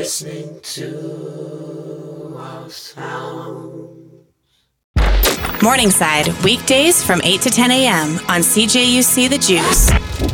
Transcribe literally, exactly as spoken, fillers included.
listening to our sound. Morningside, weekdays from eight to ten a.m. on C J U C The Juice.